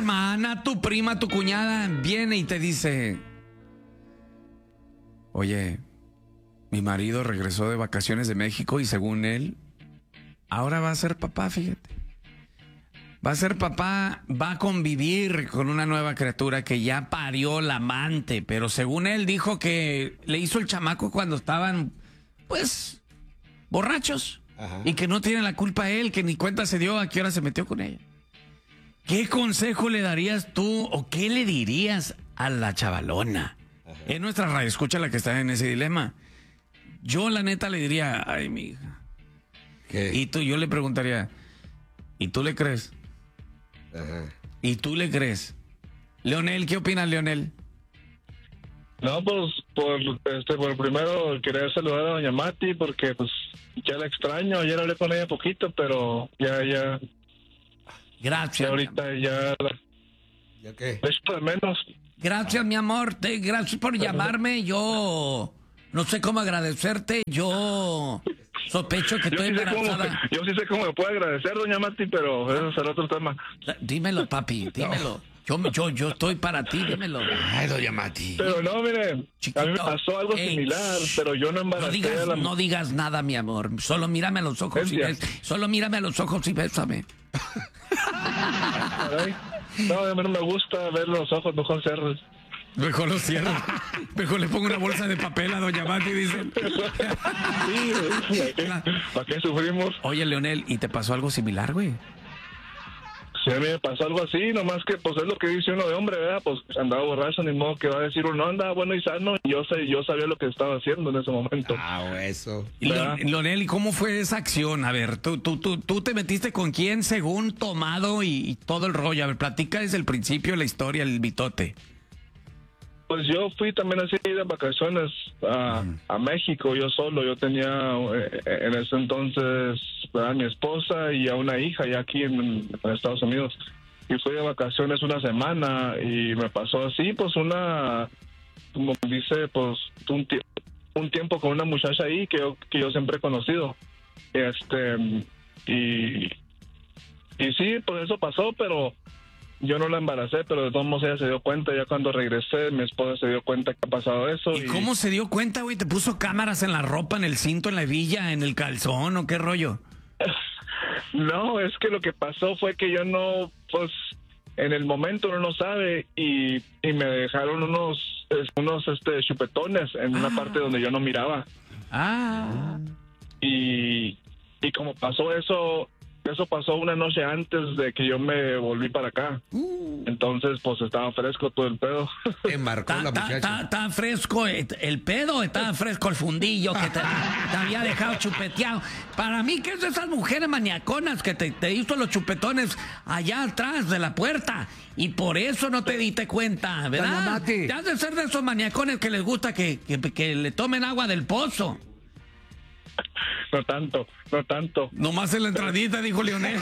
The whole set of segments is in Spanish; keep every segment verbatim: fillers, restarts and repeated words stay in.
hermana, tu prima, tu cuñada viene y te dice: oye, mi marido regresó de vacaciones de México y según él, ahora va a ser papá, fíjate. Va a ser papá, va a convivir con una nueva criatura que ya parió la amante, pero según él dijo que le hizo el chamaco cuando estaban, pues, borrachos. Ajá. Y que no tiene la culpa él, que ni cuenta se dio a qué hora se metió con ella. ¿Qué consejo le darías tú o qué le dirías a la chavalona? Ajá. En nuestra radio, escucha la que está en ese dilema. Yo la neta le diría: ay, mi hija. ¿Qué? Y tú, yo le preguntaría: ¿y tú le crees? Ajá. ¿Y tú le crees? Leonel, ¿qué opinas, Leonel? No, pues, por, este, por primero quería saludar a doña Mati porque, pues, ya la extraño. Ayer hablé con ella poquito, pero ya, ya... Gracias. Ya ahorita ya... ¿Ya qué? Esto de menos. Gracias, mi amor. Te, gracias por llamarme. Yo no sé cómo agradecerte. Yo sospecho que estoy yo sí embarazada. Cómo, yo sí sé cómo me puede agradecer, doña Mati, pero eso será otro tema. Dímelo, papi, dímelo. No. Yo, yo, yo estoy para ti, dímelo. Ay, doña Mati. Pero no, mire, Chiquito, a mí me pasó algo ey, similar, pero yo no embaracé no digas, a la... no digas nada, mi amor. Solo mírame a los ojos y bes... Solo mírame a los ojos y bésame. Ay, no, a mí no me gusta ver los ojos, mejor cerros. Mejor lo cierro. Mejor le pongo una bolsa de papel a doña Mati, dicen. Sí, ¿para qué, ¿para qué sufrimos? Oye, Leonel, ¿y te pasó algo similar, güey? Sí, a mí me pasó algo así, nomás que pues es lo que dice uno de hombre, ¿verdad? Pues andaba borracho, ni modo que va a decir uno, andaba bueno y sano. Y yo sé, yo sabía lo que estaba haciendo en ese momento. Ah, eso. Leonel, ¿y cómo fue esa acción? A ver, tú, tú, tú, tú te metiste con quién según tomado y, y todo el rollo. A ver, platica desde el principio la historia, el mitote. Pues yo fui también así de vacaciones a, mm. a México, yo solo. Yo tenía eh, en ese entonces a mi esposa y a una hija ya aquí en, en Estados Unidos. Y fui de vacaciones una semana y me pasó así, pues una, como dice, pues un, un tiempo con una muchacha ahí que yo, que yo siempre he conocido. Este, y, y sí, pues eso pasó, pero... Yo no la embaracé, pero de todos modos ella se dio cuenta. Ya cuando regresé, mi esposa se dio cuenta que ha pasado eso. ¿Y, y... cómo se dio cuenta, güey? ¿Te puso cámaras en la ropa, en el cinto, en la hebilla, en el calzón o qué rollo? No, es que lo que pasó fue que yo no, pues, en el momento uno no sabe y, y me dejaron unos, unos este, chupetones en ah. una parte donde yo no miraba. Ah. Y, y como pasó eso... Eso pasó una noche antes de que yo me volví para acá. Uh. Entonces, pues, estaba fresco todo el pedo. Te marcó ta, la muchacha. Estaba fresco el pedo, estaba fresco el fundillo que te, te había dejado chupeteado. Para mí, que es de esas mujeres maniaconas que te, te hizo los chupetones allá atrás de la puerta. Y por eso no te diste cuenta, ¿verdad? Te has de ser de esos maniacones que les gusta que, que, que le tomen agua del pozo. No tanto, no tanto. Nomás en la entradita, dijo Leonel.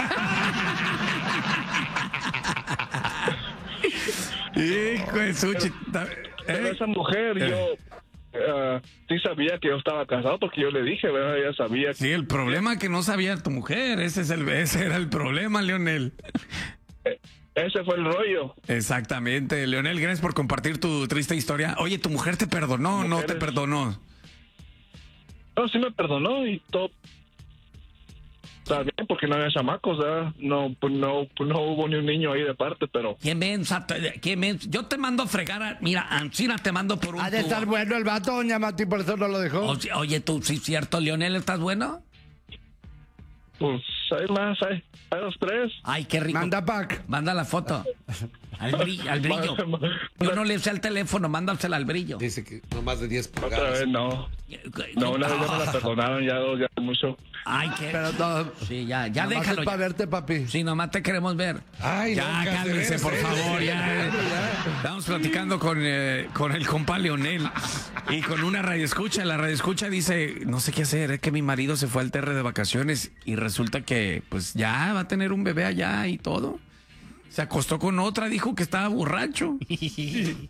Hijo de Suchi. Pero esa mujer, yo uh, sí sabía que yo estaba casado porque yo le dije, ¿verdad? Ella sabía. Que... Sí, el problema es que no sabía tu mujer. Ese, es el, ese era el problema, Leonel. Ese fue el rollo. Exactamente. Leonel, gracias por compartir tu triste historia. Oye, ¿tu mujer te perdonó o no te perdonó? No, sí me perdonó y todo está bien porque no había chamacos, ¿verdad? No, pues no, pues no hubo ni un niño ahí de parte, pero... ¿Quién ven? ¿Quién ven? Yo te mando a fregar, a... mira, Ancina te mando por un... Ha de estar bueno el vato, doña Mati, por eso no lo dejó. Oye, oye tú, sí, cierto, Leonel, ¿estás bueno? Pues hay más, hay, hay dos, tres. Ay, qué rico. Manda pack. Manda la foto. Al brillo. Al brillo. Yo no le sé al teléfono, mándasela al brillo. Dice que no más de diez pulgadas. Otra vez no. No, una vez ya me la perdonaron, ya dos, ya mucho. Ay, qué. Pero todo. Sí, ya, ya nomás déjalo. Es para verte, papi. Sí, nomás te queremos ver. Ay, ya, no, cálmense, por favor, ya. Estamos platicando con, eh, con el compa Leonel y con una radioescucha. La radioescucha dice, no sé qué hacer, es que mi marido se fue al Terre de vacaciones y resulta que, pues, ya va a tener un bebé allá y todo. Se acostó con otra, dijo que estaba borracho.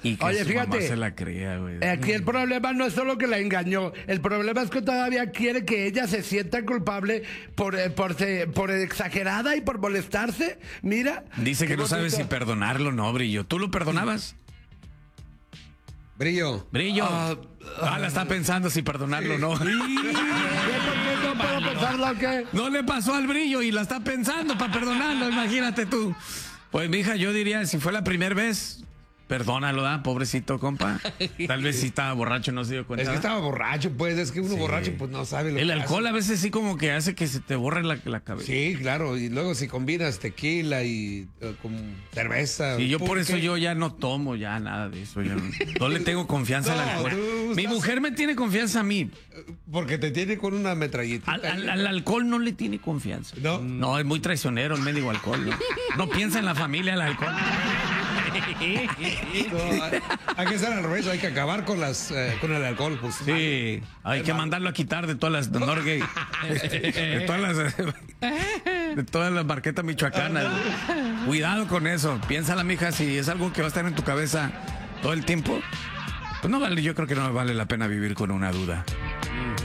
Y que Oye, su mamá fíjate. se la crea, güey. Aquí el problema no es solo que la engañó, el problema es que todavía quiere que ella se sienta culpable por, eh, por, se- por exagerada y por molestarse. Mira. Dice que qué no sabe bonito. si perdonarlo o no, Brillo. ¿Tú lo perdonabas? Brillo. Brillo. Ah, Ah, la está pensando si perdonarlo o no. ¿Qué, por qué no puedo pensarlo o qué? No le pasó al Brillo y la está pensando para perdonarlo, imagínate tú. Pues, mija, yo diría, si fue la primera vez, perdónalo, ¿da? Pobrecito, compa. Tal vez si estaba borracho, no se dio cuenta. Es que ¿da? estaba borracho, pues. Es que uno Sí. borracho, pues no sabe lo El que alcohol hace. a veces sí como que hace que se te borre la, la cabeza. Sí, claro. Y luego si combinas tequila y eh, con cerveza. Y yo por pulque. eso yo ya no tomo ya nada de eso. Ya no, no le tengo confianza al No, alcohol. tú Mi estás- mujer me tiene confianza a mí. Porque te tiene con una metralleta. Al, al- al alcohol no le tiene confianza. No. No, es muy traicionero el mendigo alcohol. No, no piensa en la familia el alcohol. No, hay, hay que ser al revés, hay que acabar con las eh, con el alcohol, pues. Sí, hay que mandarlo a quitar de todas las de Norgay, de todas las de todas las marquetas michoacanas. Cuidado con eso. Piénsala, mija, si es algo que va a estar en tu cabeza todo el tiempo, pues no vale, yo creo que no vale la pena vivir con una duda.